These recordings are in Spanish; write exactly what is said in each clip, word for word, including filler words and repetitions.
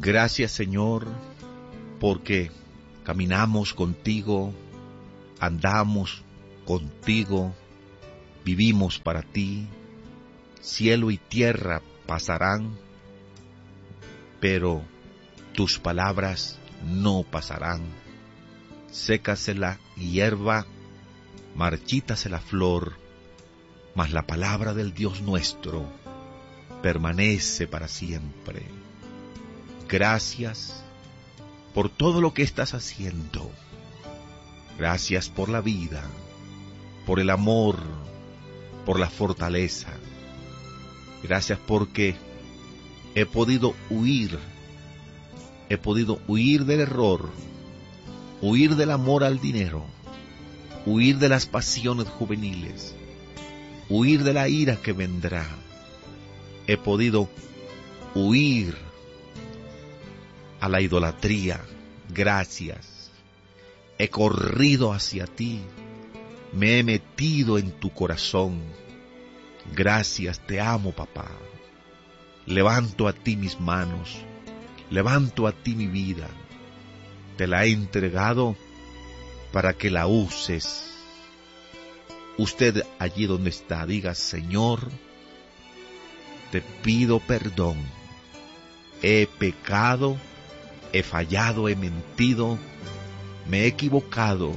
Gracias, Señor, porque caminamos contigo, andamos contigo, vivimos para ti. Cielo y tierra pasarán, pero tus palabras no pasarán. Sécase la hierba, marchítase la flor, mas la palabra del Dios nuestro permanece para siempre. Gracias por todo lo que estás haciendo. Gracias por la vida, por el amor, por la fortaleza. Gracias porque he podido huir, he podido huir del error, huir del amor al dinero, huir de las pasiones juveniles, huir de la ira que vendrá. He podido huir a la idolatría. Gracias. He corrido hacia ti, me he metido en tu corazón. Gracias, te amo, papá. Levanto a ti mis manos, levanto a ti mi vida. Te la he entregado para que la uses. Usted allí donde está, diga: Señor, te pido perdón. He pecado, he fallado, he mentido, me he equivocado.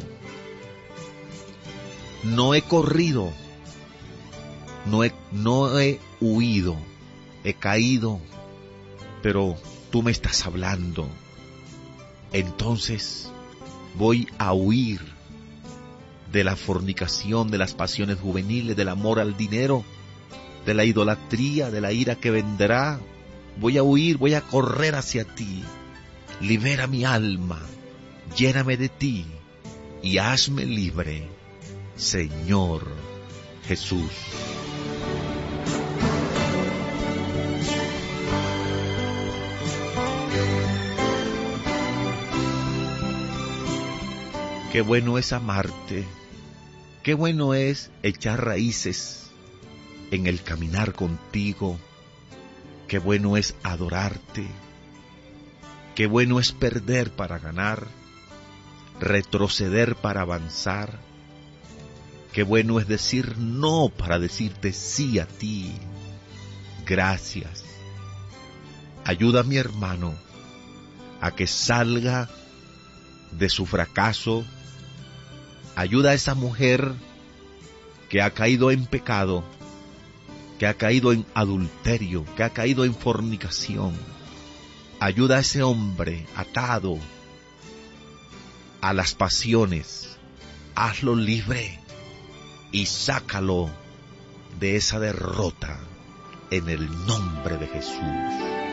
No he corrido, no he, no he huido, he caído, pero tú me estás hablando. Entonces voy a huir de la fornicación, de las pasiones juveniles, del amor al dinero, de la idolatría, de la ira que vendrá. Voy a huir, voy a correr hacia ti. Libera mi alma, lléname de ti y hazme libre, Señor Jesús. Qué bueno es amarte, qué bueno es echar raíces en el caminar contigo, qué bueno es adorarte, qué bueno es perder para ganar, retroceder para avanzar, qué bueno es decir no para decirte sí a ti. Gracias. Ayuda a mi hermano a que salga de su fracaso. Ayuda a esa mujer que ha caído en pecado, que ha caído en adulterio, que ha caído en fornicación. Ayuda a ese hombre atado a las pasiones. Hazlo libre y sácalo de esa derrota en el nombre de Jesús.